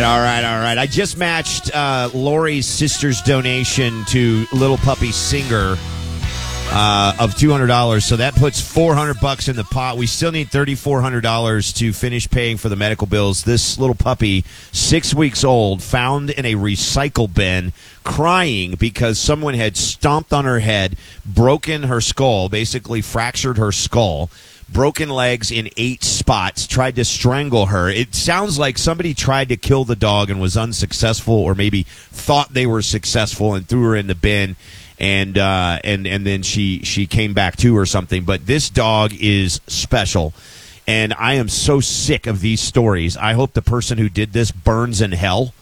right. I just matched Lori's sister's donation to Little Puppy Singer of $200, so that puts $400 in the pot. We still need $3,400 to finish paying for the medical bills. This little puppy, 6 weeks old, found in a recycle bin, crying because someone had stomped on her head, broken her skull, basically fractured her skull, broken legs in 8 spots, tried to strangle her. It sounds like somebody tried to kill the dog and was unsuccessful, or maybe thought they were successful and threw her in the bin. And then she came back to or something. But this dog is special, and I am so sick of these stories. I hope the person who did this burns in hell,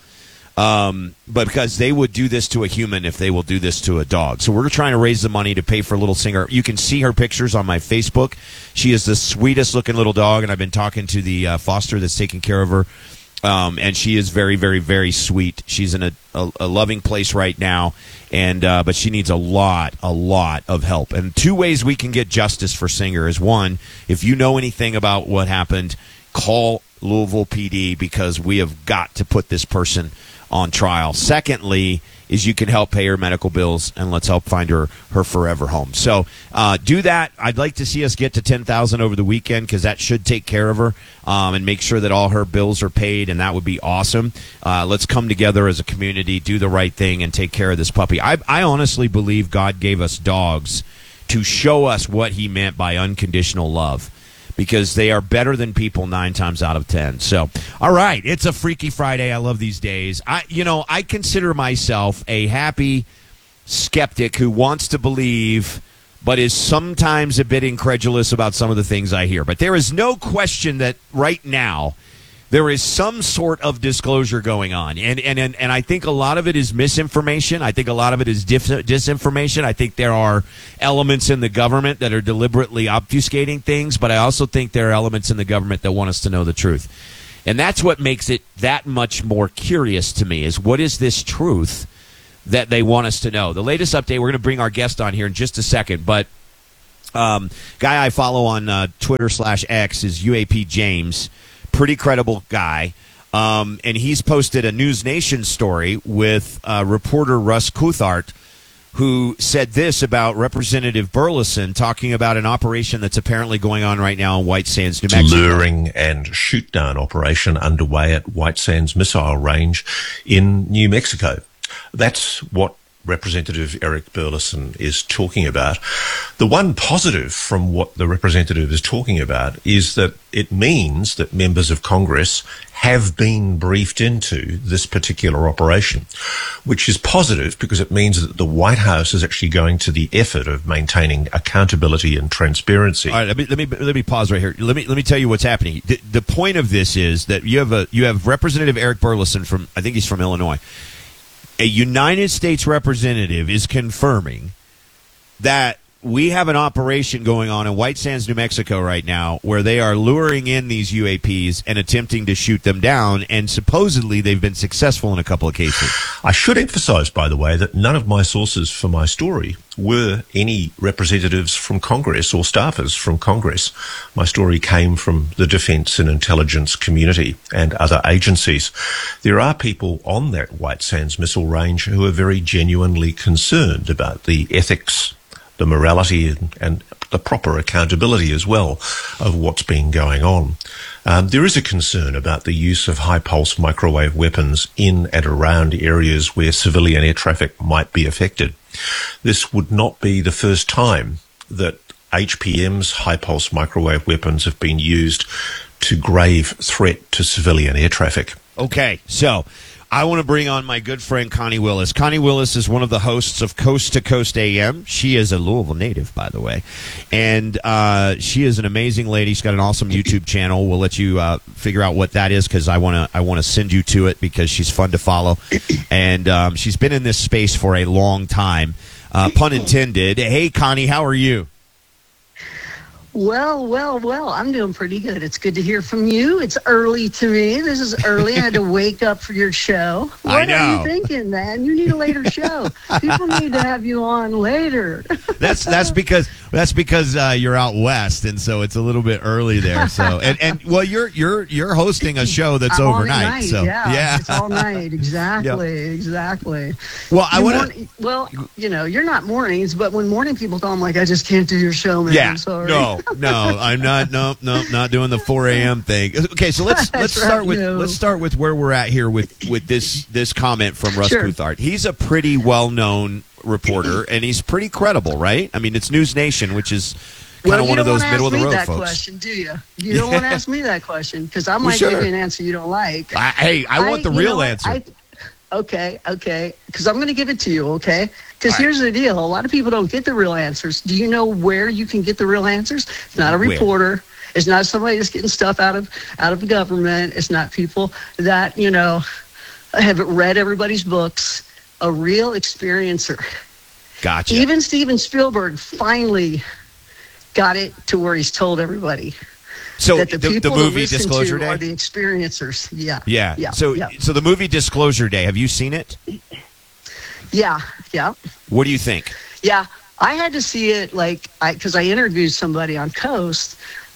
but because they would do this to a human if they will do this to a dog. So we're trying to raise the money to pay for Little Singer. You can see her pictures on my Facebook. She is the sweetest looking little dog, and I've been talking to the foster that's taking care of her. And she is very, very, very sweet. She's in a loving place right now, and but she needs a lot of help. And 2 ways we can get justice for Singer is, one, if you know anything about what happened, call Louisville PD, because we have got to put this person on trial. Secondly, is you can help pay her medical bills, and let's help find her forever home. So do that. I'd like to see us get to 10,000 over the weekend, because that should take care of her and make sure that all her bills are paid, and that would be awesome. Let's come together as a community, do the right thing, and take care of this puppy. I honestly believe God gave us dogs to show us what he meant by unconditional love, because they are better than people 9 times out of 10. So, all right, it's a Freaky Friday. I love these days. I consider myself a happy skeptic who wants to believe, but is sometimes a bit incredulous about some of the things I hear. But there is no question that right now there is some sort of disclosure going on. And I think a lot of it is misinformation. I think a lot of it is disinformation. I think there are elements in the government that are deliberately obfuscating things, but I also think there are elements in the government that want us to know the truth. And that's what makes it that much more curious to me, is what is this truth that they want us to know? The latest update, we're going to bring our guest on here in just a second, but guy I follow on Twitter/X is UAP James. Pretty credible guy, and he's posted a News Nation story with reporter Russ Coulthart, who said this about Representative Burleson, talking about an operation that's apparently going on right now in White Sands, New Mexico. Luring and shoot-down operation underway at White Sands Missile Range in New Mexico. That's what Representative Eric Burleson is talking about. The one positive from what the representative is talking about is that it means that members of Congress have been briefed into this particular operation, which is positive because it means that the White House is actually going to the effort of maintaining accountability and transparency. All right, let me pause right here. Let me tell you what's happening. The point of this is that you have Representative Eric Burleson from, I think he's from Illinois. A United States representative is confirming that we have an operation going on in White Sands, New Mexico right now, where they are luring in these UAPs and attempting to shoot them down, and supposedly they've been successful in a couple of cases. I should emphasize, by the way, that none of my sources for my story were any representatives from Congress or staffers from Congress. My story came from the defence and intelligence community and other agencies. There are people on that White Sands missile range who are very genuinely concerned about the ethics, the morality, and the proper accountability as well of what's been going on. There is a concern about the use of high-pulse microwave weapons in and around areas where civilian air traffic might be affected. This would not be the first time that HPM's high-pulse microwave weapons have been used to grave threat to civilian air traffic. Okay, so I want to bring on my good friend Connie Willis. Connie Willis is one of the hosts of Coast to Coast AM. She is a Louisville native, by the way. And she is an amazing lady. She's got an awesome YouTube channel. We'll let you figure out what that is, because I want to send you to it, because she's fun to follow. And she's been in this space for a long time, pun intended. Hey, Connie, how are you? Well. I'm doing pretty good. It's good to hear from you. It's early to me. This is early. I had to wake up for your show. I What know. are you thinking, man? You need a later show. People need to have you on later. That's because you're out west, and so it's a little bit early there. So and well, you're hosting a show that's I'm on at overnight. night, So yeah, it's all night. Exactly. Well, I want to. Well, you're not mornings, but when morning people call, I'm like, I just can't do your show, man. Yeah. I'm sorry. No, I'm not. No, not doing the 4 a.m. thing. Okay, so let's start with where we're at here with this comment from Russ Sure. Coulthard. He's a pretty well-known reporter, and he's pretty credible, right? I mean, it's News Nation, which is kind of one of those middle of the road that folks. Question, do you? You don't want to ask me that question because I might sure. give you an answer you don't like. I want the real answer. Okay, because I'm going to give it to you, okay? Because here's the deal. A lot of people don't get the real answers. Do you know where you can get the real answers? It's not a reporter. It's not somebody that's getting stuff out of the government. It's not people that, have read everybody's books. A real experiencer. Gotcha. Even Steven Spielberg finally got it to where he's told everybody. So that the people movie that listen Disclosure to Day are the experiencers. Yeah. Yeah. So the movie Disclosure Day. Have you seen it? Yeah. What do you think? Yeah. I had to see it because I interviewed somebody on Coast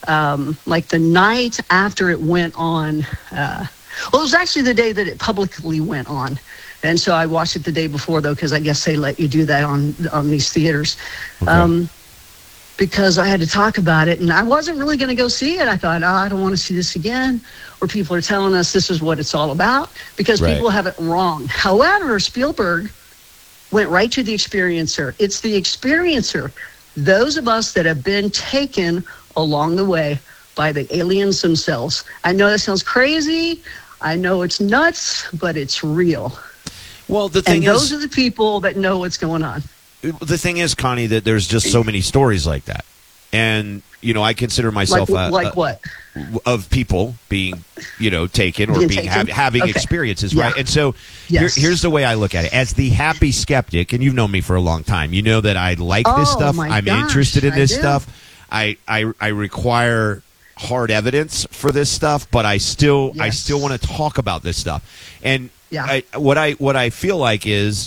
the night after it went on. It was actually the day that it publicly went on. And so I watched it the day before, though, because I guess they let you do that on these theaters. Okay. Because I had to talk about it, and I wasn't really going to go see it. I thought, I don't want to see this again, where people are telling us this is what it's all about, because people have it wrong. However, Spielberg went right to the experiencer. It's the experiencer, those of us that have been taken along the way by the aliens themselves. I know that sounds crazy. I know it's nuts, but it's real. Well, the thing those are the people that know what's going on. The thing is, Connie, that there's just so many stories like that. And, I consider myself what? Of people being, taken or having experiences, right? And so here's the way I look at it. As the happy skeptic, and you've known me for a long time, you know that I like this stuff. I'm interested in this stuff. I require hard evidence for this stuff, but I still want to talk about this stuff. And what I feel like is,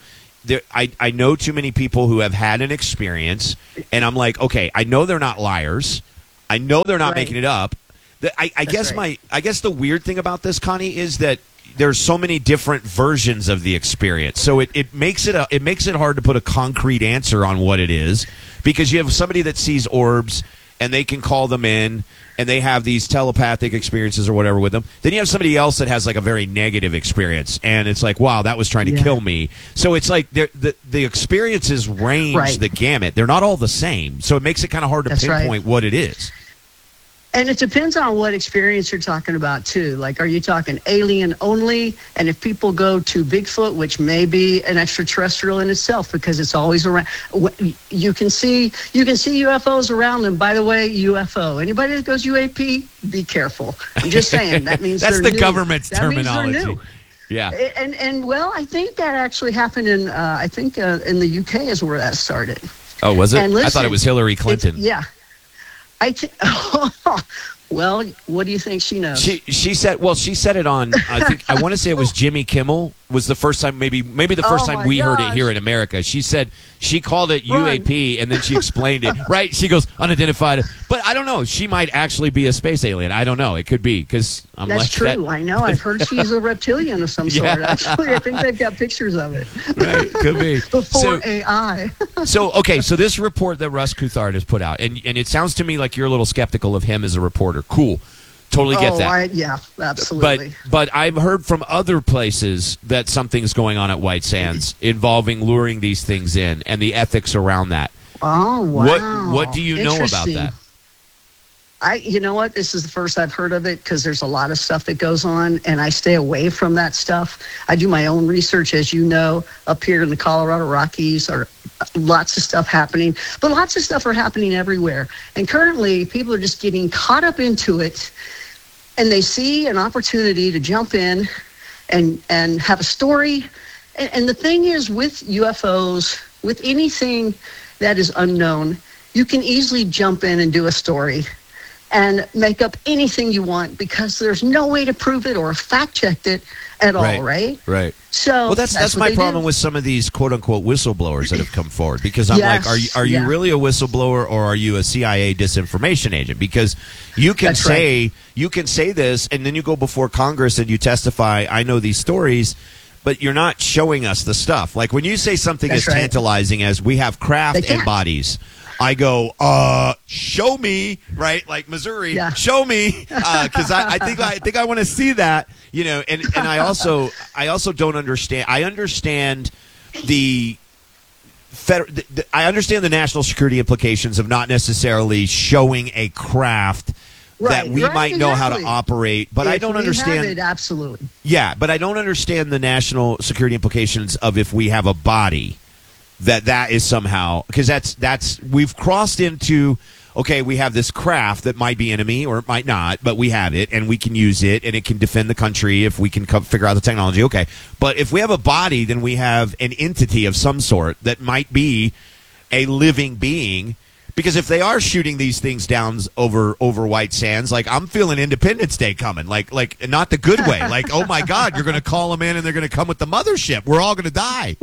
I know too many people who have had an experience, and I'm like, okay, I know they're not liars. I know they're not making it up. I guess the weird thing about this, Connie, is that there's so many different versions of the experience. So it makes it hard to put a concrete answer on what it is, because you have somebody that sees orbs and they can call them in and they have these telepathic experiences or whatever with them. Then you have somebody else that has like a very negative experience, and it's like, wow, that was trying to kill me. So it's like the experiences range the gamut. They're not all the same. So it makes it kind of hard to pinpoint what it is. And it depends on what experience you're talking about, too. Like, are you talking alien only? And if people go to Bigfoot, which may be an extraterrestrial in itself, because it's always around, you can see UFOs around them. By the way, UFO. Anybody that goes UAP, be careful. I'm just saying that means that's they're the new. government's that terminology. Means they're new. Yeah. And well, I think that actually happened in in the UK is where that started. Oh, was it? Listen, I thought it was Hillary Clinton. Yeah. Well, what do you think she knows? She said it on, I want to say it was Jimmy Kimmel was the first time, maybe the first time we heard it here in America. She said she called it UAP, and then she explained it. Right? She goes, unidentified. But I don't know. She might actually be a space alien. I don't know. It could be, because I'm That's like true. that. I know. I've heard she's a reptilian of some sort. Actually, I think they've got pictures of it. Right. Could be. Before AI. So this report that Russ Coulthard has put out, and it sounds to me like you're a little skeptical of him as a reporter. Cool. Totally get that. Yeah, absolutely. But I've heard from other places that something's going on at White Sands involving luring these things in and the ethics around that. Oh, wow. What do you know about that? You know what? This is the first I've heard of it, because there's a lot of stuff that goes on, and I stay away from that stuff. I do my own research, as you know, up here in the Colorado Rockies, or lots of stuff happening, but lots of stuff are happening everywhere. And currently, people are just getting caught up into it, and they see an opportunity to jump in and have a story. And the thing is, with UFOs, with anything that is unknown, you can easily jump in and do a story and make up anything you want because there's no way to prove it or fact check it at all, right? Right. So well, that's my problem with some of these quote unquote whistleblowers that have come forward, because I'm like, are you really a whistleblower, or are you a CIA disinformation agent? Because you can you can say this, and then you go before Congress and you testify, I know these stories, but you're not showing us the stuff. Like when you say something as tantalizing as we have craft and bodies, I go, show me, right? Like Missouri, show me, because I think I want to see that, you know. And I also don't understand. I understand I understand the national security implications of not necessarily showing a craft that we might know how to operate, but I don't understand it, absolutely. Yeah, but I don't understand the national security implications of if we have a body. That is somehow, because that's we've crossed into, okay, we have this craft that might be enemy or it might not, but we have it and we can use it and it can defend the country if we can figure out the technology. Okay, but if we have a body, then we have an entity of some sort that might be a living being. Because if they are shooting these things down over White Sands, like I'm feeling Independence Day coming, like not the good way. Like, oh my God, you're going to call them in and they're going to come with the mothership. We're all going to die.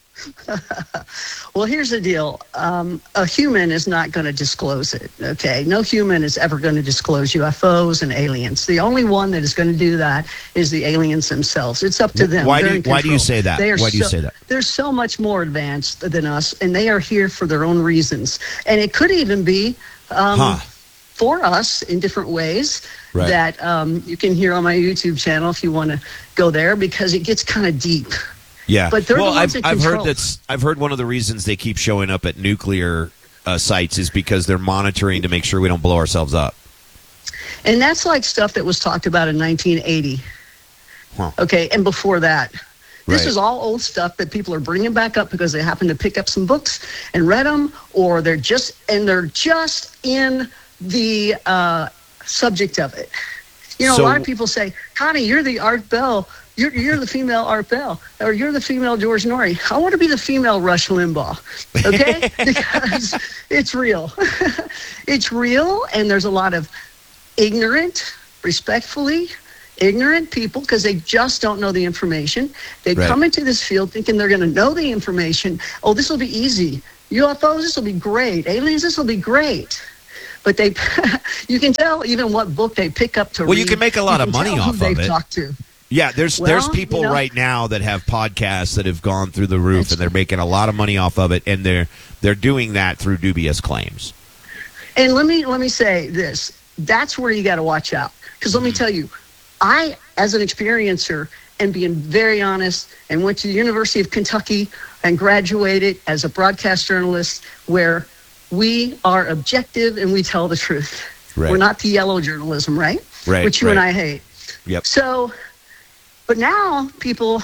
Well, here's the deal. A human is not going to disclose it, okay? No human is ever going to disclose UFOs and aliens. The only one that is going to do that is the aliens themselves. It's up to them. Why do you say that? Why do you say that? They're so much more advanced than us, and they are here for their own reasons. And it could even be for us in different ways that you can hear on my YouTube channel if you want to go there, because it gets kind of deep. Yeah, but I've heard one of the reasons they keep showing up at nuclear sites is because they're monitoring to make sure we don't blow ourselves up. And that's like stuff that was talked about in 1980. Okay, and before that. This is all old stuff that people are bringing back up because they happen to pick up some books and read them, or they're just in the subject of it. You know, a lot of people say, Connie, you're the Art Bell. You're the female Art Bell, or you're the female George Norrie. I want to be the female Rush Limbaugh, okay? Because it's real. It's real, and there's a lot of respectfully ignorant people because they just don't know the information. They come into this field thinking they're going to know the information. Oh, this will be easy. UFOs, this will be great. Aliens, this will be great. But you can tell even what book they pick up to read. Well, you can make a lot of money off of it. They've talked to. Yeah, there's people right now that have podcasts that have gone through the roof, and they're making a lot of money off of it, and they're doing that through dubious claims. And let me say this: that's where you got to watch out, because let me tell you, I, as an experiencer, and being very honest, and went to the University of Kentucky and graduated as a broadcast journalist, where we are objective and we tell the truth. We're not the yellow journalism, right? Which you and I hate. Yep. So. But now people,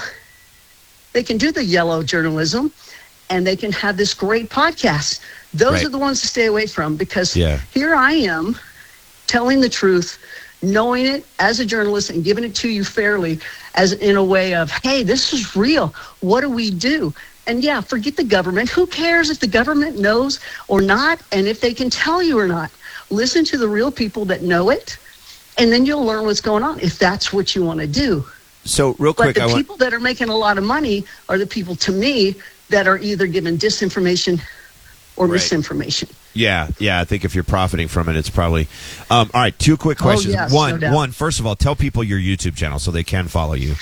they can do the yellow journalism and they can have this great podcast. Those are the ones to stay away from, because here I am telling the truth, knowing it as a journalist and giving it to you fairly, as in a way of, hey, this is real. What do we do? And forget the government. Who cares if the government knows or not, and if they can tell you or not? Listen to the real people that know it, and then you'll learn what's going on if that's what you want to do. So real quick, but the people that are making a lot of money are the people, to me, that are either given disinformation or misinformation. Yeah. I think if you're profiting from it, it's probably. All right, two quick questions. Yes, one. First of all, tell people your YouTube channel so they can follow you.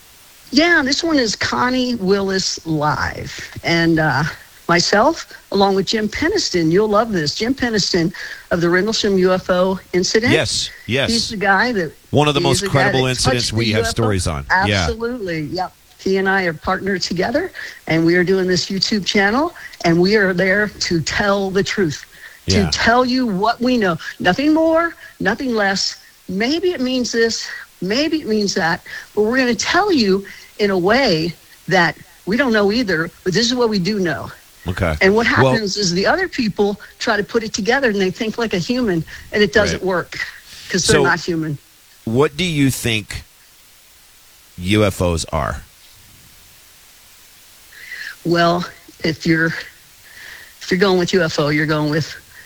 Yeah, this one is Connie Willis Live, and myself, along with Jim Penniston. You'll love this. Jim Penniston of the Rendlesham UFO incident. Yes. He's the guy that... One of the most credible incidents we have stories on. Absolutely, yep. He and I are partnered together, and we are doing this YouTube channel, and we are there to tell the truth, to tell you what we know. Nothing more, nothing less. Maybe it means this, maybe it means that, but we're going to tell you in a way that we don't know either, but this is what we do know. Okay. And what happens is the other people try to put it together, and they think like a human, and it doesn't work because they're not human. What do you think UFOs are? Well, if you're going with UFO, you're going with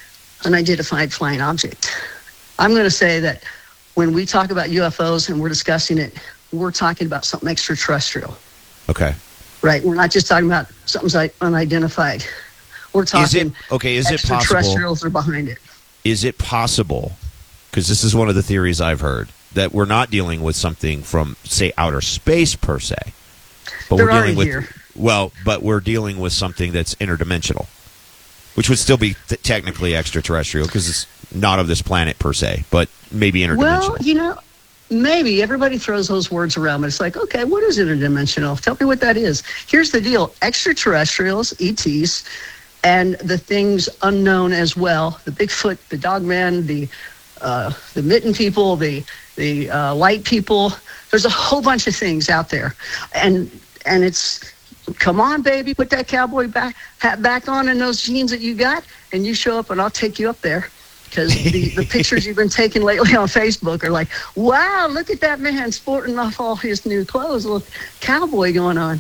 unidentified flying object. I'm going to say that when we talk about UFOs and we're discussing it, we're talking about something extraterrestrial. Okay. Right? We're not just talking about something unidentified. We're talking is it possible? Extraterrestrials are behind it. Is it possible, because this is one of the theories I've heard, that we're not dealing with something from, say, outer space per se, but They're we're dealing with here. but we're dealing with something that's interdimensional, which would still be technically extraterrestrial because it's not of this planet per se, but maybe interdimensional. Well, maybe everybody throws those words around, but it's like, okay, what is interdimensional? Tell me what that is. Here's the deal: extraterrestrials, ETs, and the things unknown as well, the Bigfoot, the Dogman, the mitten people, the light people. There's a whole bunch of things out there, and it's, come on, baby, put that cowboy hat back on and those jeans that you got, and you show up, and I'll take you up there. Because the pictures you've been taking lately on Facebook are like, wow, look at that man sporting off all his new clothes, a little cowboy going on.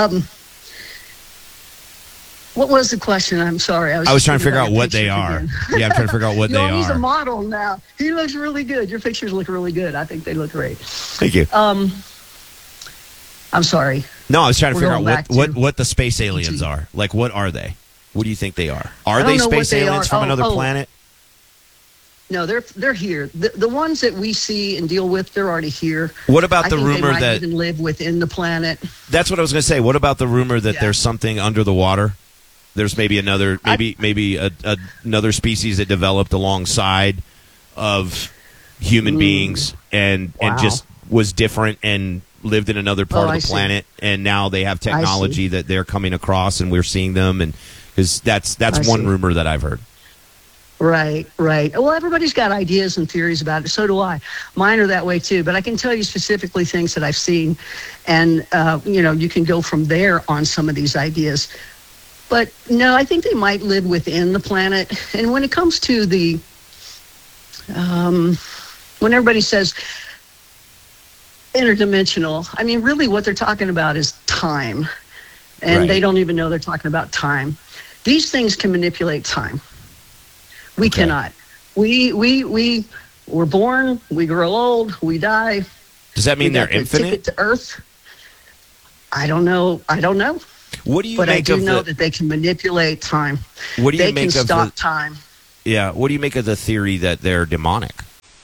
What was the question? I'm sorry. I was trying to figure out what they are. Yeah, I'm trying to figure out what they are. He's a model now. He looks really good. Your pictures look really good. I think they look great. Thank you. I'm sorry. No, I was trying to figure out what the space aliens are. Like, what are they? What do you think they are? Are they space aliens from another planet? No, they're here. The ones that we see and deal with, they're already here. What about the rumor they might that even live within the planet? That's what I was going to say. What about the rumor that there's something under the water? There's maybe another another species that developed alongside of human beings and just was different and lived in another part of the planet, and now they have technology that they're coming across and we're seeing them, and because that's one rumor that I've heard. Right. Well, everybody's got ideas and theories about it. So do I. Mine are that way too. But I can tell you specifically things that I've seen, and you can go from there on some of these ideas. But no, I think they might live within the planet. And when it comes to the, when everybody says interdimensional, I mean, really what they're talking about is time, and they don't even know they're talking about time. These things can manipulate time. We cannot. We're born, we grow old, we die. Does that mean they're infinite? Ticket to Earth? I don't know. What do you but make I do of know that they can manipulate time. What do you they make can of stop time. Yeah. What do you make of the theory that they're demonic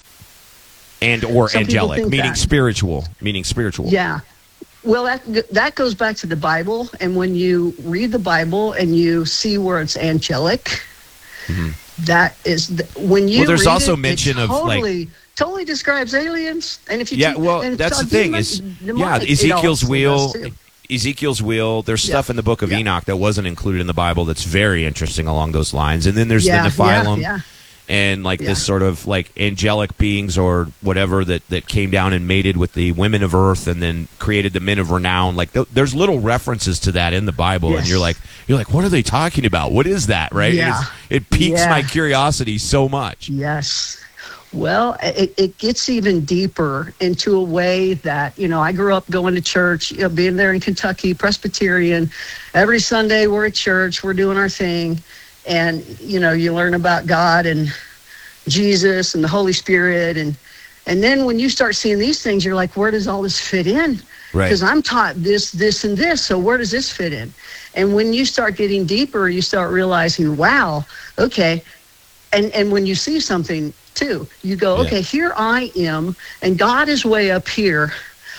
and or Some angelic, meaning that. spiritual? Yeah. Well, that goes back to the Bible, and when you read the Bible and you see where it's angelic, that is when you. Well, there's read also it, mention it of totally describes aliens, and if you that's the thing is demonic, Ezekiel's wheel. There's stuff in the book of Enoch that wasn't included in the Bible that's very interesting along those lines. And then there's the Nephilim and this sort of like angelic beings or whatever that came down and mated with the women of earth and then created the men of renown. Like there's little references to that in the Bible, and you're like, what are they talking about? What is that? Right? Yeah. It piques my curiosity so much. Yes. Well, it gets even deeper into a way that, I grew up going to church, being there in Kentucky, Presbyterian. Every Sunday we're at church, we're doing our thing. And, you learn about God and Jesus and the Holy Spirit. And then when you start seeing these things, you're like, where does all this fit in? Right. Because I'm taught this, and this. So where does this fit in? And when you start getting deeper, you start realizing, wow, okay. And when you see something, too, you go, okay, here I am, and God is way up here.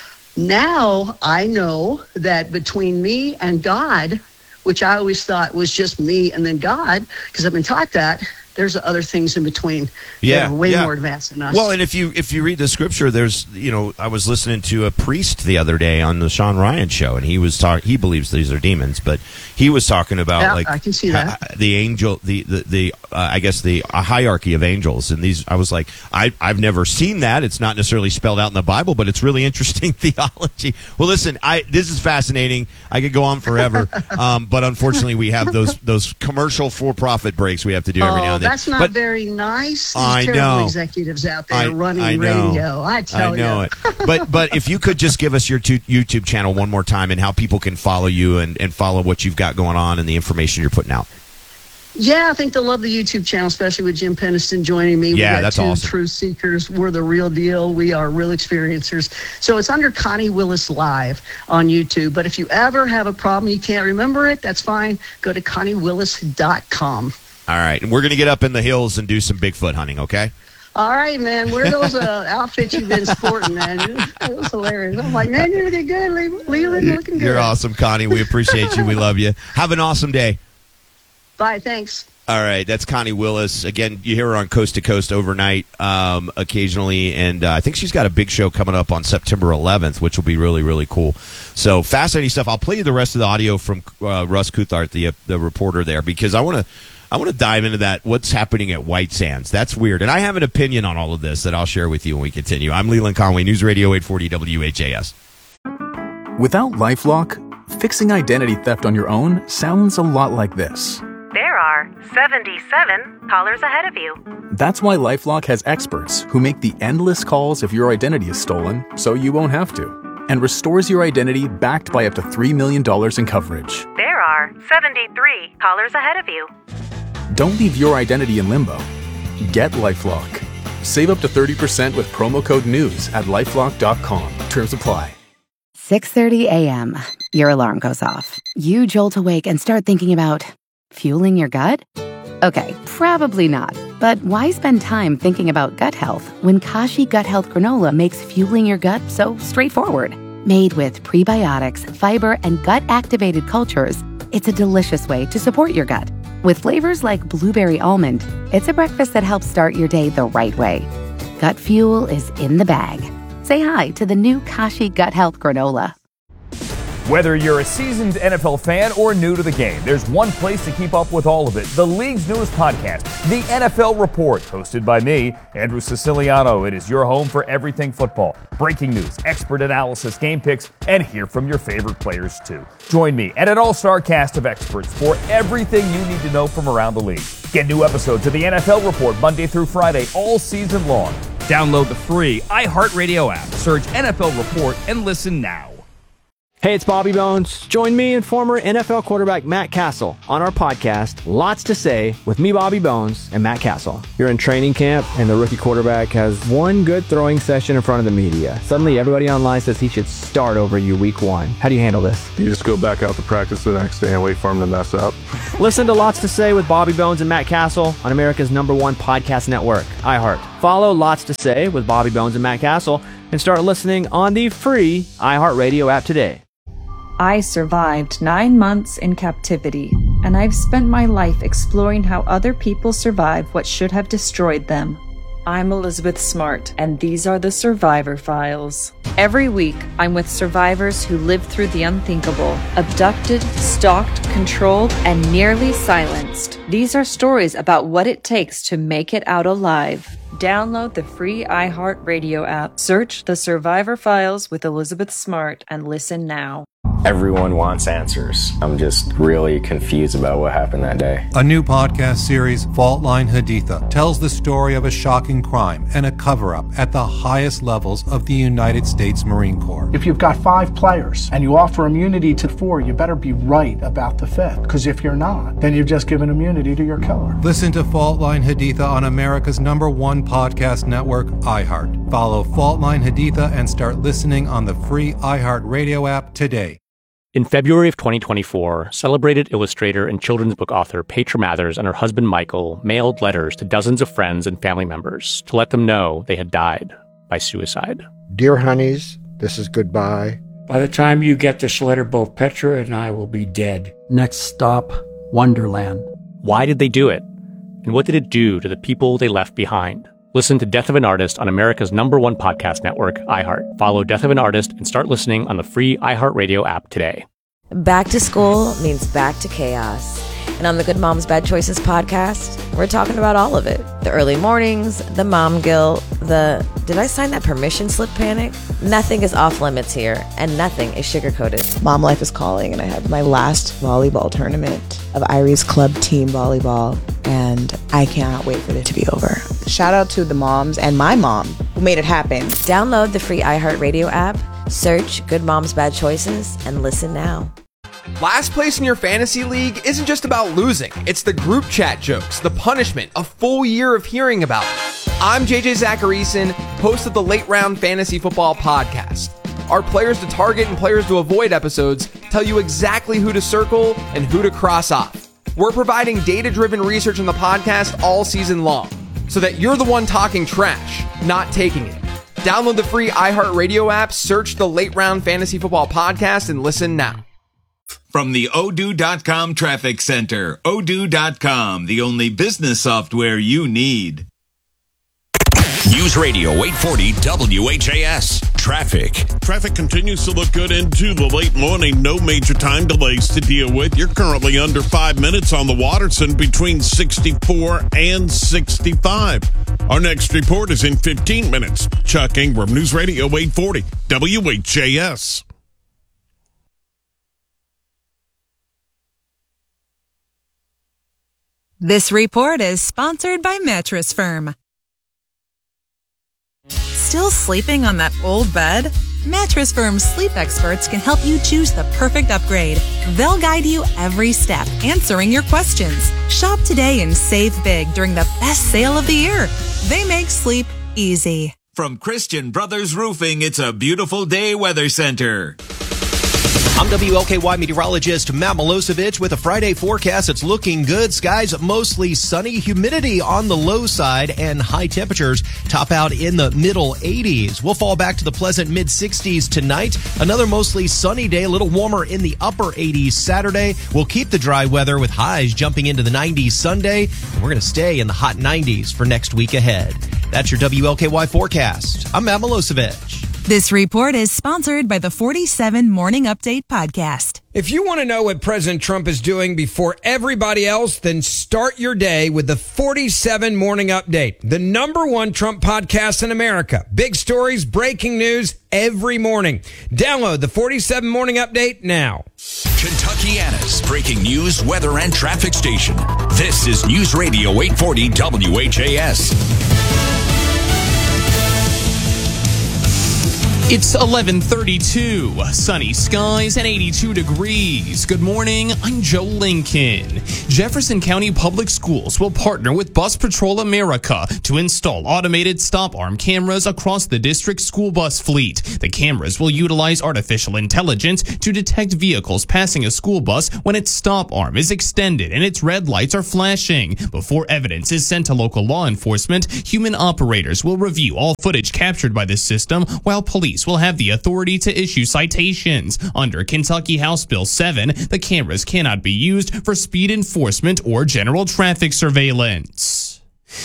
Now I know that between me and God, which I always thought was just me and then God, because I've been taught that, there's other things in between that are way more advanced than us. Well, and if you read the scripture, there's, I was listening to a priest the other day on the Sean Ryan show, and he was he believes these are demons, but he was talking about I can see that. The angel, I guess the hierarchy of angels, and these, I was like, I've never seen that. It's not necessarily spelled out in the Bible, but it's really interesting theology. Well, listen, this is fascinating. I could go on forever, but unfortunately, we have those commercial for-profit breaks we have to do every now and then. That's not very nice. These terrible executives out there running radio. I tell you. I know it. But if you could just give us your YouTube channel one more time and how people can follow you and follow what you've got going on and the information you're putting out. Yeah, I think they'll love the YouTube channel, especially with Jim Peniston joining me. Yeah, we got that's two awesome. Truth Seekers. We're the real deal. We are real experiencers. So it's under Connie Willis Live on YouTube. But if you ever have a problem, you can't remember it, that's fine. Go to ConnieWillis.com. All right. And we're going to get up in the hills and do some Bigfoot hunting, okay? All right, man. Where are those outfits you've been sporting, man? It was hilarious. I'm like, man, you're looking good, Leland. Looking good. You're awesome, Connie. We appreciate you. We love you. Have an awesome day. Bye, thanks. All right, that's Connie Willis. Again, you hear her on Coast to Coast overnight occasionally, and I think she's got a big show coming up on September 11th, which will be really, really cool. So fascinating stuff. I'll play you the rest of the audio from Russ Coulthart, the reporter there, because I want to dive into that, what's happening at White Sands. That's weird, and I have an opinion on all of this that I'll share with you when we continue. I'm Leland Conway, News Radio 840 WHAS. Without LifeLock, fixing identity theft on your own sounds a lot like this. There are 77 callers ahead of you. That's why LifeLock has experts who make the endless calls if your identity is stolen, so you won't have to, and restores your identity backed by up to $3 million in coverage. There are 73 callers ahead of you. Don't leave your identity in limbo. Get LifeLock. Save up to 30% with promo code NEWS at LifeLock.com. Terms apply. 6:30 a.m. Your alarm goes off. You jolt awake and start thinking about fueling your gut? Okay, probably not. But why spend time thinking about gut health when Kashi Gut Health Granola makes fueling your gut so straightforward? Made with prebiotics, fiber, and gut-activated cultures, it's a delicious way to support your gut. With flavors like blueberry almond, it's a breakfast that helps start your day the right way. Gut fuel is in the bag. Say hi to the new Kashi Gut Health Granola. Whether you're a seasoned NFL fan or new to the game, there's one place to keep up with all of it. The league's newest podcast, The NFL Report, hosted by me, Andrew Siciliano. It is your home for everything football. Breaking news, expert analysis, game picks, and hear from your favorite players, too. Join me and an all-star cast of experts for everything you need to know from around the league. Get new episodes of The NFL Report Monday through Friday all season long. Download the free iHeartRadio app. Search NFL Report and listen now. Hey, it's Bobby Bones. Join me and former NFL quarterback Matt Castle on our podcast, Lots to Say, with me, Bobby Bones, and Matt Castle. You're in training camp, and the rookie quarterback has one good throwing session in front of the media. Suddenly, everybody online says he should start over you week one. How do you handle this? You just go back out to practice the next day and wait for him to mess up. Listen to Lots to Say with Bobby Bones and Matt Castle on America's #1 podcast network, iHeart. Follow Lots to Say with Bobby Bones and Matt Castle and start listening on the free iHeartRadio app today. I survived 9 months in captivity, and I've spent my life exploring how other people survive what should have destroyed them. I'm Elizabeth Smart, and these are the Survivor Files. Every week, I'm with survivors who lived through the unthinkable, abducted, stalked, controlled, and nearly silenced. These are stories about what it takes to make it out alive. Download the free iHeartRadio app, search The Survivor Files with Elizabeth Smart, and listen now. Everyone wants answers. I'm just really confused about what happened that day. A new podcast series, Fault Line Haditha, tells the story of a shocking crime and a cover-up at the highest levels of the United States Marine Corps. If you've got 5 players and you offer immunity to 4, you better be right about the 5th. Because if you're not, then you've just given immunity to your killer. Listen to Fault Line Haditha on America's #1 podcast network, iHeart. Follow Fault Line Haditha and start listening on the free iHeartRadio app today. In February of 2024, celebrated illustrator and children's book author Petra Mathers and her husband Michael mailed letters to dozens of friends and family members to let them know they had died by suicide. Dear honeys, this is goodbye. By the time you get this letter, both Petra and I will be dead. Next stop, Wonderland. Why did they do it? And what did it do to the people they left behind? Listen to Death of an Artist on America's #1 podcast network, iHeart. Follow Death of an Artist and start listening on the free iHeartRadio app today. Back to school means back to chaos. And on the Good Moms Bad Choices podcast, we're talking about all of it. The early mornings, the mom guilt, the did I sign that permission slip panic? Nothing is off limits here, and nothing is sugar-coated. Mom life is calling, and I have my last volleyball tournament of Irie's club team volleyball, and I cannot wait for it to be over. Shout out to the moms and my mom who made it happen. Download the free iHeartRadio app, search Good Moms Bad Choices, and listen now. Last place in your fantasy league isn't just about losing. It's the group chat jokes, the punishment, a full year of hearing about it. I'm JJ Zacharyson, host of the Late Round Fantasy Football Podcast. Our players to target and players to avoid episodes tell you exactly who to circle and who to cross off. We're providing data-driven research in the podcast all season long, so that you're the one talking trash, not taking it. Download the free iHeartRadio app, search the Late Round Fantasy Football Podcast, and listen now. From the Odoo.com Traffic Center, Odoo.com, the only business software you need. News Radio 840 WHAS. Traffic. Traffic continues to look good into the late morning. No major time delays to deal with. You're currently under 5 minutes on the Watterson between 64 and 65. Our next report is in 15 minutes. Chuck Ingram, News Radio 840 WHAS. This report is sponsored by Mattress Firm. Still sleeping on that old bed? Mattress Firm's sleep experts can help you choose the perfect upgrade. They'll guide you every step, answering your questions. Shop today and save big during the best sale of the year. They make sleep easy. From Christian Brothers Roofing, it's a beautiful day weather center. I'm WLKY meteorologist Matt Milosevic with a Friday forecast. It's looking good. Skies mostly sunny, humidity on the low side, and high temperatures top out in the middle 80s. We'll fall back to the pleasant mid-60s tonight. Another mostly sunny day, a little warmer in the upper 80s Saturday. We'll keep the dry weather with highs jumping into the 90s Sunday. And we're going to stay in the hot 90s for next week ahead. That's your WLKY forecast. I'm Matt Milosevic. This report is sponsored by the 47 Morning Update podcast. If you want to know what President Trump is doing before everybody else, then start your day with the 47 Morning Update, the #1 Trump podcast in America. Big stories, breaking news every morning. Download the 47 Morning Update now. Kentuckiana's breaking news, weather, and traffic station. This is News Radio 840 WHAS. It's 11:32, sunny skies and 82 degrees. Good morning, I'm Joe Lincoln. Jefferson County Public Schools will partner with Bus Patrol America to install automated stop arm cameras across the district's school bus fleet. The cameras will utilize artificial intelligence to detect vehicles passing a school bus when its stop arm is extended and its red lights are flashing. Before evidence is sent to local law enforcement, human operators will review all footage captured by this system, while police will have the authority to issue citations. Under Kentucky House Bill 7, the cameras cannot be used for speed enforcement or general traffic surveillance.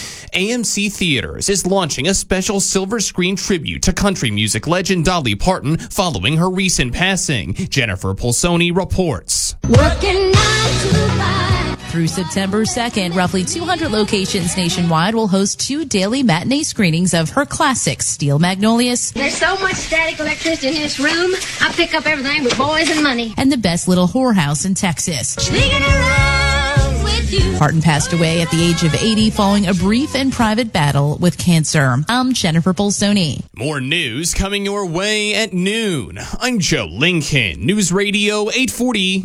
AMC Theaters is launching a special silver screen tribute to country music legend Dolly Parton following her recent passing. Jennifer Polsoni reports. Working 9 to 5. Through September 2nd, roughly 200 locations nationwide will host 2 daily matinee screenings of her classics, Steel Magnolias. There's so much static electricity in this room, I pick up everything with boys and money. And The Best Little Whorehouse in Texas. Sneaking around with you. Parton passed away at the age of 80 following a brief and private battle with cancer. I'm Jennifer Polsoni. More news coming your way at noon. I'm Joe Lincoln, News Radio 840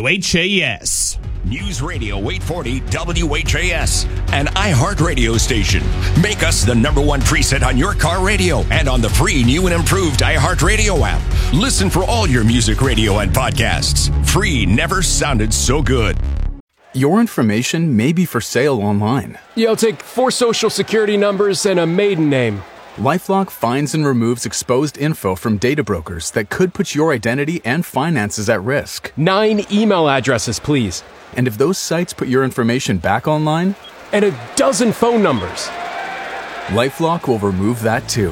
WHAS. News Radio 840 WHAS, an iHeart radio station. Make us the #1 preset on your car radio and on the free new and improved iHeart Radio app. Listen for all your music radio and podcasts. Free never sounded so good. Your information may be for sale online. I'll take 4 social security numbers and a maiden name. LifeLock finds and removes exposed info from data brokers that could put your identity and finances at risk. 9 email addresses, please. And if those sites put your information back online? And a dozen phone numbers. LifeLock will remove that too.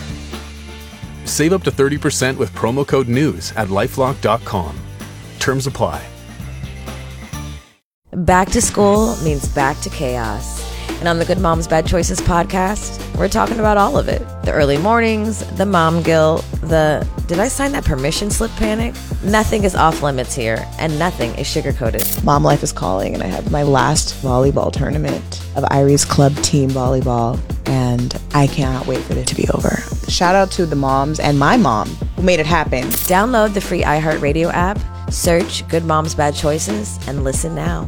Save up to 30% with promo code NEWS at LifeLock.com. Terms apply. Back to school means back to chaos. And on the Good Moms Bad Choices podcast, we're talking about all of it. The early mornings, the mom guilt, the did I sign that permission slip panic? Nothing is off limits here, and nothing is sugar-coated. Mom life is calling, and I have my last volleyball tournament of Iris Club Team Volleyball, and I cannot wait for it to be over. Shout out to the moms and my mom who made it happen. Download the free iHeartRadio app, Search Good Moms Bad Choices and listen now.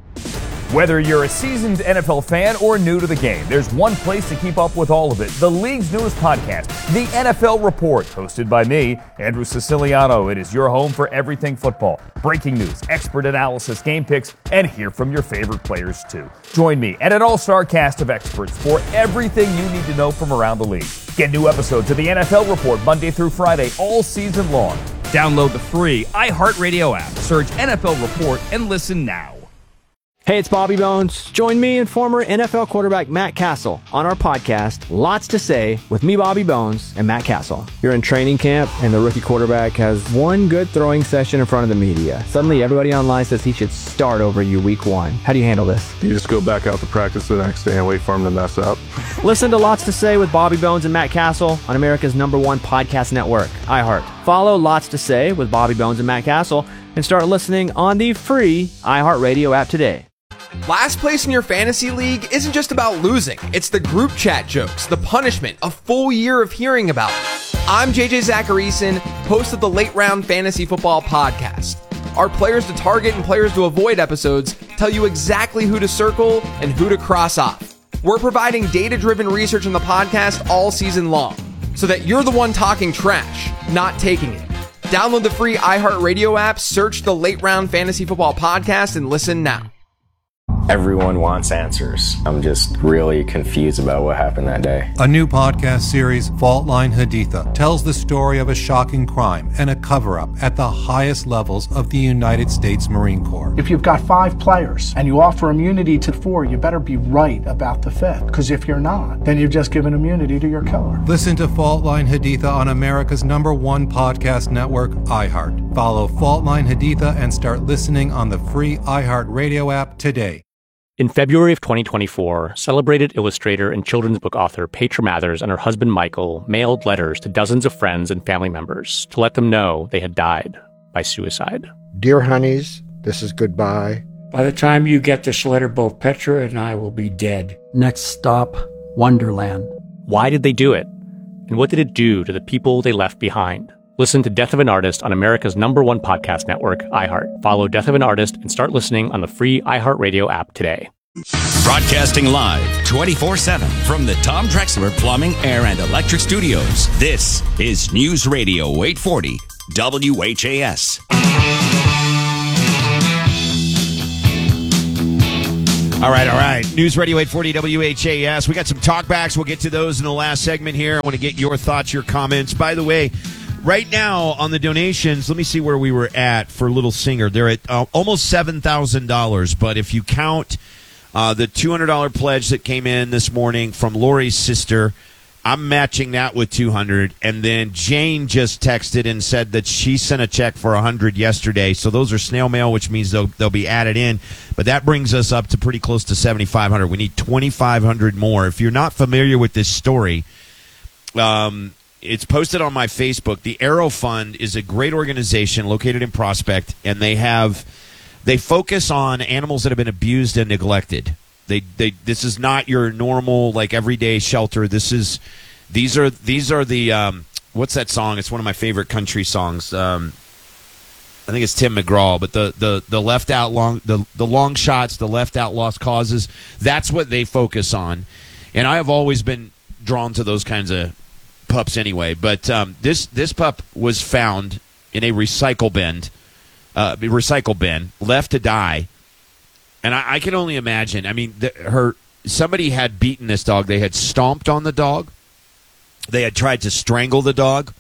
Whether you're a seasoned NFL fan or new to the game, there's one place to keep up with all of it. The league's newest podcast, The NFL Report, hosted by me, Andrew Siciliano. It is your home for everything football. Breaking news, expert analysis, game picks, and hear from your favorite players too. Join me and an all-star cast of experts for everything you need to know from around the league. Get new episodes of The NFL Report Monday through Friday all season long. Download the free iHeartRadio app. Search NFL Report and listen now. Hey, it's Bobby Bones. Join me and former NFL quarterback Matt Castle on our podcast, Lots to Say, with me, Bobby Bones, and Matt Castle. You're in training camp, and the rookie quarterback has one good throwing session in front of the media. Suddenly, everybody online says he should start over you week one. How do you handle this? You just go back out to practice the next day and wait for him to mess up. Listen to Lots to Say with Bobby Bones and Matt Castle on America's #1 podcast network, iHeart. Follow Lots to Say with Bobby Bones and Matt Castle and start listening on the free iHeartRadio app today. Last place in your fantasy league isn't just about losing. It's the group chat jokes, the punishment, a full year of hearing about it. I'm JJ Zacharyson, host of the Late Round Fantasy Football Podcast. Our players to target and players to avoid episodes tell you exactly who to circle and who to cross off. We're providing data-driven research in the podcast all season long, so that you're the one talking trash, not taking it. Download the free iHeartRadio app, search the Late Round Fantasy Football Podcast, and listen now. Everyone wants answers. I'm just really confused about what happened that day. A new podcast series, Fault Line Haditha, tells the story of a shocking crime and a cover-up at the highest levels of the United States Marine Corps. If you've got 5 players and you offer immunity to 4, you better be right about the 5th. Because if you're not, then you've just given immunity to your killer. Listen to Fault Line Haditha on America's #1 podcast network, iHeart. Follow Fault Line Haditha and start listening on the free iHeart Radio app today. In February of 2024, celebrated illustrator and children's book author Petra Mathers and her husband Michael mailed letters to dozens of friends and family members to let them know they had died by suicide. Dear honeys, this is goodbye. By the time you get this letter, both Petra and I will be dead. Next stop, Wonderland. Why did they do it? And what did it do to the people they left behind? Listen to Death of an Artist on America's #1 podcast network, iHeart. Follow Death of an Artist and start listening on the free iHeartRadio app today. Broadcasting live 24/7 from the Tom Drexler Plumbing, Air, and Electric Studios. This is News Radio 840 WHAS. All right. News Radio 840 WHAS. We got some talkbacks. We'll get to those in the last segment here. I want to get your thoughts, your comments. By the way, right now on the donations, let me see where we were at for Little Singer. They're at almost $7,000. But if you count the $200 pledge that came in this morning from Lori's sister, I'm matching that with $200. And then Jane just texted and said that she sent a check for $100 yesterday. So those are snail mail, which means they'll be added in. But that brings us up to pretty close to $7,500. We need $2,500 more. If you're not familiar with this story, it's posted on my Facebook. The Arrow Fund is a great organization located in Prospect, and they focus on animals that have been abused and neglected. This is not your normal everyday shelter. These are the what's that song? It's one of my favorite country songs. I think it's Tim McGraw, but the left out the long shots, the left out lost causes. That's what they focus on, and I have always been drawn to those kinds of pups anyway. But this pup was found in a recycle bin, left to die. And I can only imagine. I mean, somebody had beaten this dog. They had stomped on the dog. They had tried to strangle the dog.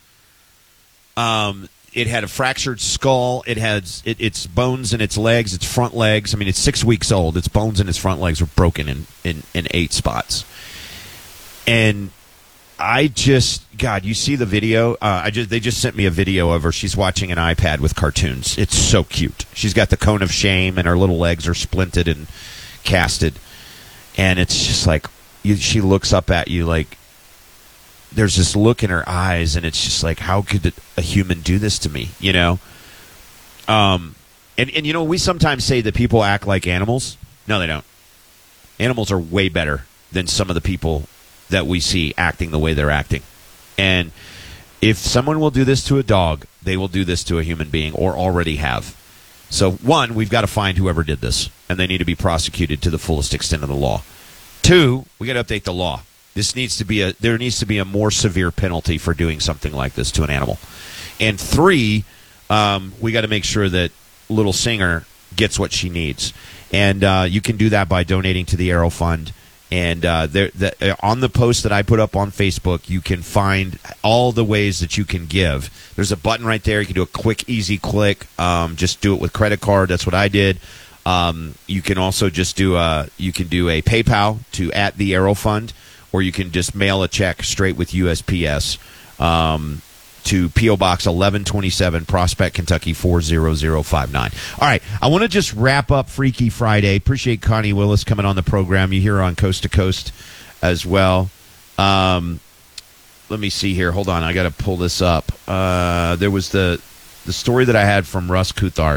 It had a fractured skull. It has its bones in its legs, its front legs. I mean, it's 6 weeks old. Its bones in its front legs were broken in 8 spots. And God, you see the video? They just sent me a video of her. She's watching an iPad with cartoons. It's so cute. She's got the cone of shame, and her little legs are splinted and casted. And it's just like, she looks up at you like, there's this look in her eyes, and it's just like, how could a human do this to me? You know? And you know, we sometimes say that people act like animals. No, they don't. Animals are way better than some of the people that we see acting the way they're acting. And If someone will do this to a dog, they will do this to a human being or already have. So, one, we've got to find whoever did this, and they need to be prosecuted to the fullest extent of the law. Two, we got to update the law. There needs to be a more severe penalty for doing something like this to an animal. And three, we got to make sure that little Singer gets what she needs. And you can do that by donating to the Arrow Fund. And on the post that I put up on Facebook, you can find all the ways that you can give. There's a button right there. You can do a quick, easy click. Just do it with credit card. That's what I did. You can also just do a PayPal to @theArrowFund, or you can just mail a check straight with USPS to P.O. Box 1127, Prospect, Kentucky 40059. All right, I want to just wrap up Freaky Friday. Appreciate Connie Willis coming on the program. You hear her on Coast to Coast as well. Let me see here. Hold on, I got to pull this up. There was the story that I had from Russ Coulthart.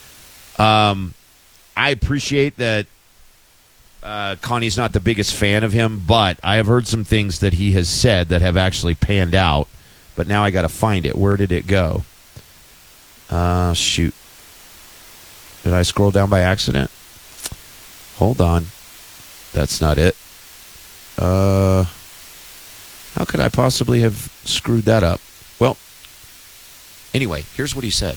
I appreciate that Connie's not the biggest fan of him, but I have heard some things that he has said that have actually panned out. But now I got to find it. Where did it go? Shoot. Did I scroll down by accident? Hold on. That's not it. How could I possibly have screwed that up? Well, anyway, here's what he said.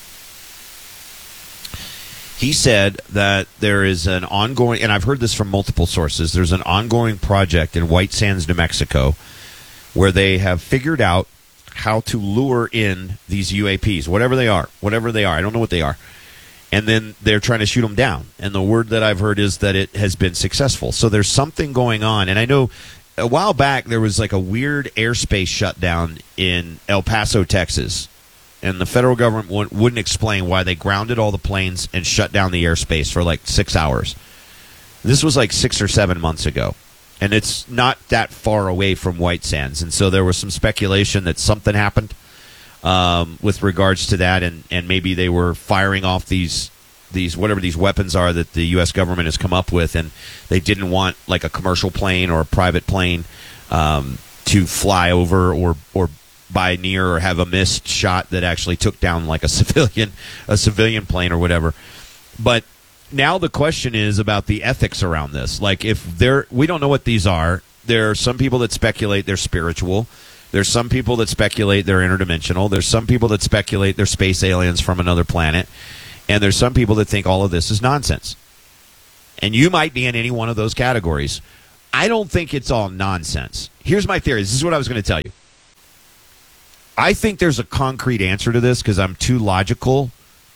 He said that there is an ongoing, and I've heard this from multiple sources, there's an ongoing project in White Sands, New Mexico, where they have figured out how to lure in these UAPs, whatever they are. I don't know what they are. And then they're trying to shoot them down. And the word that I've heard is that it has been successful. So there's something going on. And I know a while back there was like a weird airspace shutdown in El Paso, Texas. And the federal government wouldn't explain why they grounded all the planes and shut down the airspace for like 6 hours. This was like 6 or 7 months ago. And it's not that far away from White Sands. And so there was some speculation that something happened with regards to that. And maybe they were firing off these whatever these weapons are that the U.S. government has come up with. And they didn't want like a commercial plane or a private plane to fly over or by near or have a missed shot that actually took down like a civilian plane or whatever. But now the question is about the ethics around this. Like, we don't know what these are. There are some people that speculate they're spiritual. There's some people that speculate they're interdimensional. There's some people that speculate they're space aliens from another planet. And there's some people that think all of this is nonsense. And you might be in any one of those categories. I don't think it's all nonsense. Here's my theory. This is what I was going to tell you. I think there's a concrete answer to this because I'm too logical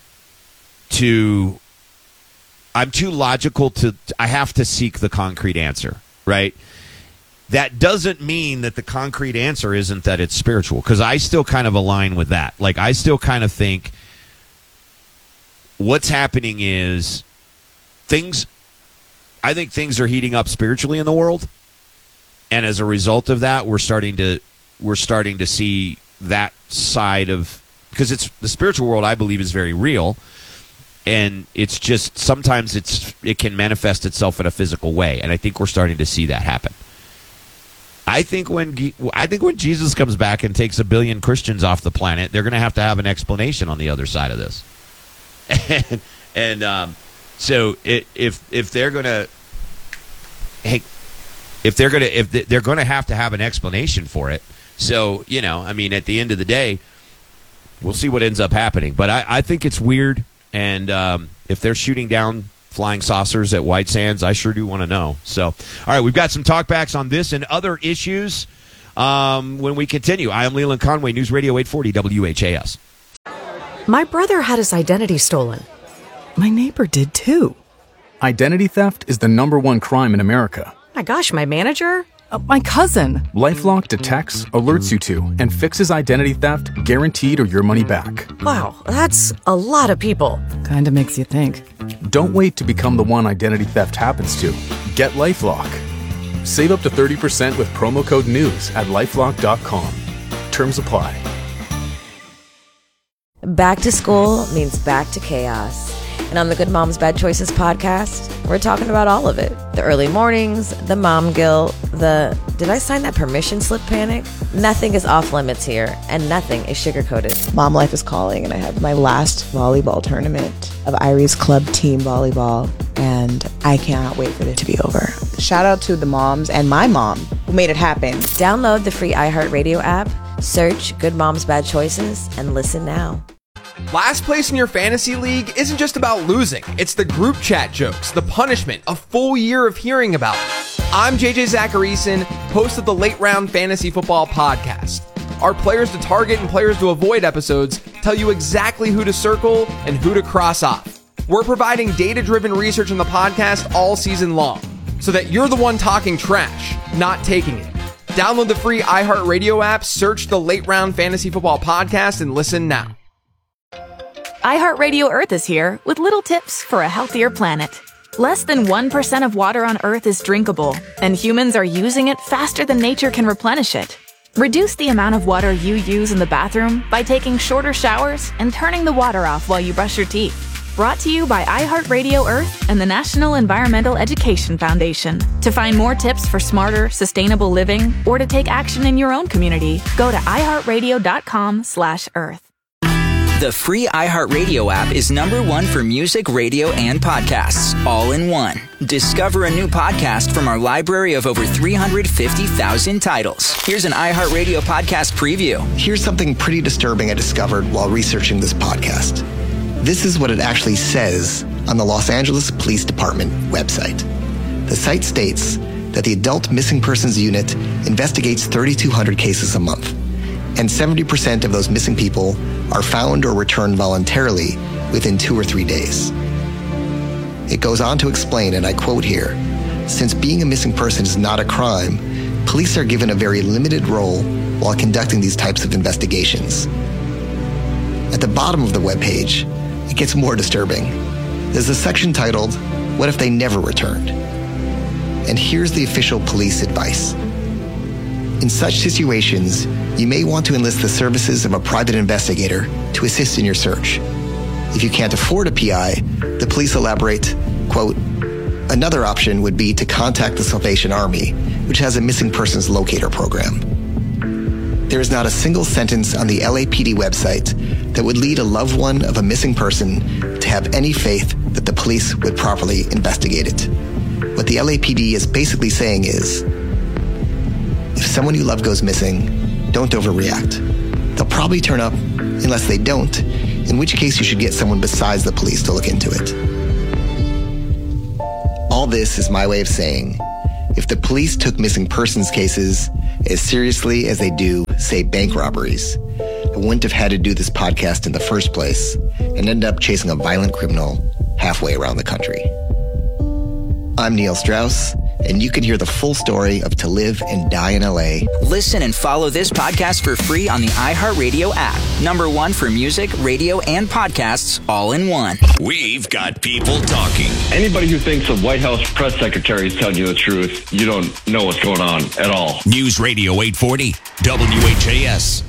to I have to seek the concrete answer, right? That doesn't mean that the concrete answer isn't that it's spiritual, because I still kind of align with that. Like, I still kind of think what's happening is I think things are heating up spiritually in the world, and as a result of that, we're starting to see that side of, because it's the spiritual world, I believe, is very real. And it's just sometimes it can manifest itself in a physical way, and I think we're starting to see that happen. I think when Jesus comes back and takes 1 billion Christians off the planet, they're going to have an explanation on the other side of this. So if they're going to have an explanation for it. So, I mean, at the end of the day, we'll see what ends up happening. But I think it's weird. And if they're shooting down flying saucers at White Sands, I sure do want to know. So, all right, we've got some talkbacks on this and other issues when we continue. I am Leland Conway, News Radio 840 WHAS. My brother had his identity stolen. My neighbor did too. Identity theft is the #1 crime in America. My gosh, my manager? My cousin. LifeLock detects, alerts you to, and fixes identity theft guaranteed or your money back. Wow, that's a lot of people. Kinda makes you think. Don't wait to become the one identity theft happens to. Get LifeLock. Save up to 30% with promo code NEWS at LifeLock.com. Terms apply. Back to school means back to chaos. And on the Good Moms Bad Choices podcast, we're talking about all of it. The early mornings, the mom guilt, the did I sign that permission slip panic? Nothing is off limits here, and nothing is sugar-coated. Mom life is calling, and I have my last volleyball tournament of Iris Club team volleyball, and I cannot wait for it to be over. Shout out to the moms and my mom who made it happen. Download the free iHeartRadio app, search Good Moms Bad Choices, and listen now. Last place in your fantasy league isn't just about losing. It's the group chat jokes, the punishment, a full year of hearing about it. I'm JJ Zacharyson, host of the Late Round Fantasy Football Podcast. Our players to target and players to avoid episodes tell you exactly who to circle and who to cross off. We're providing data-driven research on the podcast all season long, so that you're the one talking trash, not taking it. Download the free iHeartRadio app, search the Late Round Fantasy Football Podcast, and listen now. iHeartRadio Earth is here with little tips for a healthier planet. Less than 1% of water on Earth is drinkable, and humans are using it faster than nature can replenish it. Reduce the amount of water you use in the bathroom by taking shorter showers and turning the water off while you brush your teeth. Brought to you by iHeartRadio Earth and the National Environmental Education Foundation. To find more tips for smarter, sustainable living, or to take action in your own community, go to iHeartRadio.com/Earth. The free iHeartRadio app is #1 for music, radio, and podcasts, all in one. Discover a new podcast from our library of over 350,000 titles. Here's an iHeartRadio podcast preview. Here's something pretty disturbing I discovered while researching this podcast. This is what it actually says on the Los Angeles Police Department website. The site states that the Adult Missing Persons Unit investigates 3,200 cases a month, and 70% of those missing people are found or returned voluntarily within 2 or 3 days. It goes on to explain, and I quote here, "Since being a missing person is not a crime, police are given a very limited role while conducting these types of investigations." At the bottom of the webpage, it gets more disturbing. There's a section titled, "What if they never returned?" And here's the official police advice. In such situations, you may want to enlist the services of a private investigator to assist in your search. If you can't afford a PI, the police elaborate, quote, "Another option would be to contact the Salvation Army, which has a missing persons locator program." There is not a single sentence on the LAPD website that would lead a loved one of a missing person to have any faith that the police would properly investigate it. What the LAPD is basically saying is, if someone you love goes missing, don't overreact. They'll probably turn up unless they don't, in which case you should get someone besides the police to look into it. All this is my way of saying, if the police took missing persons cases as seriously as they do, say, bank robberies, I wouldn't have had to do this podcast in the first place and end up chasing a violent criminal halfway around the country. I'm Neil Strauss, and you can hear the full story of To Live and Die in LA. Listen and follow this podcast for free on the iHeartRadio app. #1 for music, radio, and podcasts, all in one. We've got people talking. Anybody who thinks the White House press secretary is telling you the truth, you don't know what's going on at all. News Radio 840, WHAS.